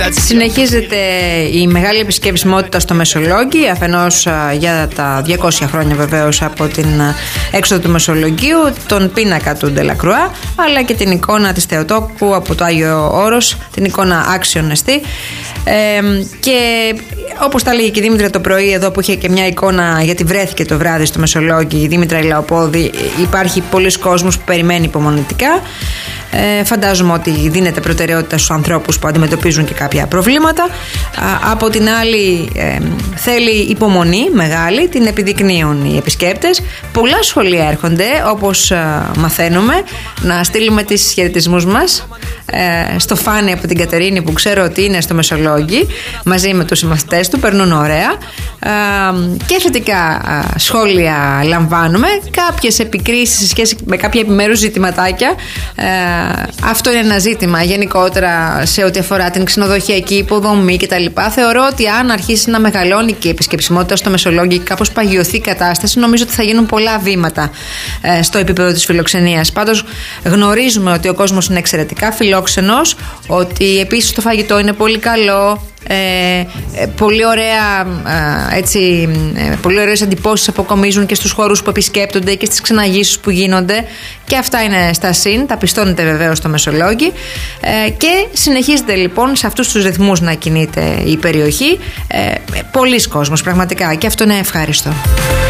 Συνεχίζεται η μεγάλη επισκεψιμότητα στο Μεσολόγγι, αφενός για τα 200 χρόνια βεβαίως από την έξοδο του Μεσολογγίου, τον πίνακα του Ντελακρουά, αλλά και την εικόνα της Θεοτόκου από το Άγιο Όρος, την εικόνα άξιον εστί. Και όπως τα λέγει και η Δήμητρα το πρωί εδώ, που είχε και μια εικόνα, γιατί βρέθηκε το βράδυ στο Μεσολόγγι η Δήμητρα Ηλαοπόδη, υπάρχει πολλοί κόσμος που περιμένει υπομονητικά. Φαντάζομαι ότι δίνεται προτεραιότητα στους ανθρώπους που αντιμετωπίζουν και κάποια προβλήματα. Από την άλλη, θέλει υπομονή μεγάλη, την επιδεικνύουν οι επισκέπτες. Πολλά σχολεία έρχονται, όπως μαθαίνουμε. Να στείλουμε τις χαιρετισμούς μας στο Φάνη από την Κατερίνη, που ξέρω ότι είναι στο Μεσολόγγι μαζί με τους συμμαθητές του, περνούν ωραία. Και θετικά σχόλια λαμβάνουμε. Κάποιες επικρίσεις σε σχέση με κάποια επιμέρους ζητηματάκια. Αυτό είναι ένα ζήτημα γενικότερα σε ό,τι αφορά την ξενοδοχειακή υποδομή κτλ. Θεωρώ ότι αν αρχίσει να μεγαλώνει και η επισκεψιμότητα στο Μεσολόγγι, κάπως παγιωθεί η κατάσταση, νομίζω ότι θα γίνουν πολλά βήματα στο επίπεδο της φιλοξενίας. Πάντως γνωρίζουμε ότι ο κόσμος είναι εξαιρετικά φιλόξενος, ότι επίσης το φαγητό είναι πολύ καλό. Πολύ ωραία, πολύ ωραίες εντυπώσεις αποκομίζουν και στους χώρους που επισκέπτονται και στις ξεναγήσεις που γίνονται, και αυτά είναι στα συν, τα πιστώνεται βεβαίως στο Μεσολόγγι, και συνεχίζεται λοιπόν σε αυτούς τους ρυθμούς να κινείται η περιοχή. Πολλοί κόσμος πραγματικά, και αυτό είναι ευχάριστο.